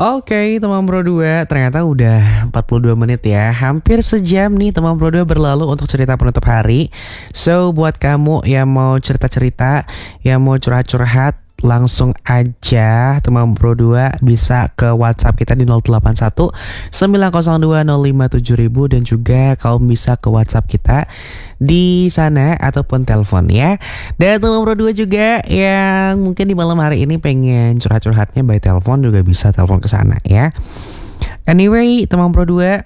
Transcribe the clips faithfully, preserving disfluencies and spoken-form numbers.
Oke, teman Bro dua, ternyata udah empat puluh dua menit ya. Hampir sejam nih teman Bro dua berlalu untuk cerita penutup hari. So, buat kamu yang mau cerita-cerita, yang mau curhat-curhat, langsung aja teman Bro dua bisa ke WhatsApp kita di nol delapan satu sembilan nol dua nol lima tujuh ribu, dan juga kamu bisa ke WhatsApp kita di sana ataupun telepon ya. Dan teman Bro dua juga yang mungkin di malam hari ini pengen curhat-curhatnya by telepon juga bisa telepon ke sana ya. Anyway, teman Bro dua,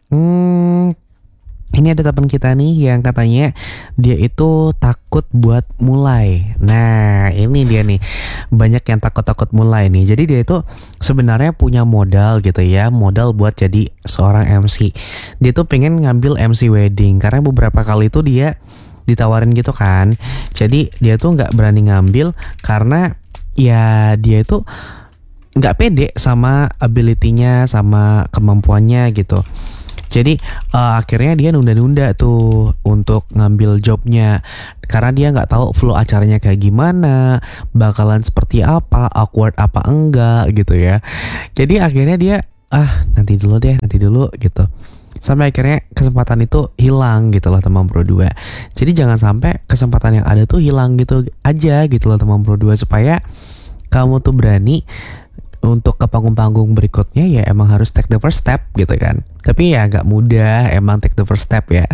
hmm, ini ada teman kita nih yang katanya dia itu takut buat mulai. Nah, ini dia nih, banyak yang takut-takut mulai nih. Jadi dia itu sebenarnya punya modal gitu ya, modal buat jadi seorang M C. Dia tuh pengen ngambil M C wedding karena beberapa kali itu dia ditawarin gitu kan. Jadi dia tuh nggak berani ngambil karena ya dia itu nggak pede sama ability-nya, sama kemampuannya gitu. Jadi uh, akhirnya dia nunda-nunda tuh untuk ngambil jobnya karena dia nggak tahu flow acaranya kayak gimana, bakalan seperti apa, awkward apa enggak gitu ya. Jadi akhirnya dia ah nanti dulu deh, nanti dulu gitu. Sampai akhirnya kesempatan itu hilang gitu loh teman Bro dua. Jadi jangan sampai kesempatan yang ada tuh hilang gitu aja gitu loh teman Bro dua, supaya kamu tuh berani untuk ke panggung-panggung berikutnya. Ya emang harus take the first step gitu kan. Tapi ya gak mudah emang take the first step ya.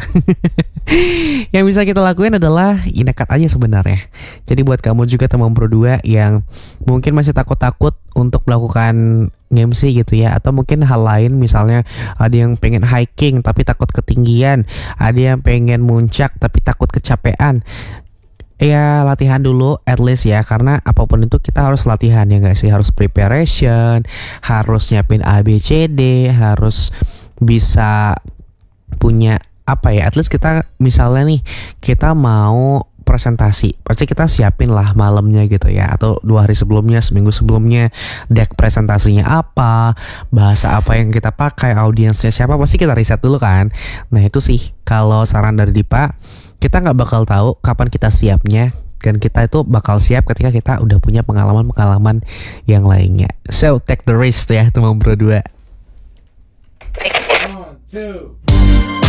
Yang bisa kita lakuin adalah ya nekat aja sebenarnya. Jadi buat kamu juga teman Bro dua yang mungkin masih takut-takut untuk melakukan M C gitu ya, atau mungkin hal lain, misalnya ada yang pengen hiking tapi takut ketinggian, ada yang pengen muncak tapi takut kecapean. Ya latihan dulu at least ya, karena apapun itu kita harus latihan ya gak sih. Harus preparation, harus nyiapin A B C D, harus bisa punya apa ya, at least kita misalnya nih kita mau presentasi, pasti kita siapin lah malamnya gitu ya, atau dua hari sebelumnya, seminggu sebelumnya, deck presentasinya apa, bahasa apa yang kita pakai, audiensnya siapa, pasti kita riset dulu kan. Nah itu sih kalau saran dari Dipa, kita nggak bakal tahu kapan kita siapnya, dan kita itu bakal siap ketika kita udah punya pengalaman-pengalaman yang lainnya. So take the risk ya teman Bro dua. One, two.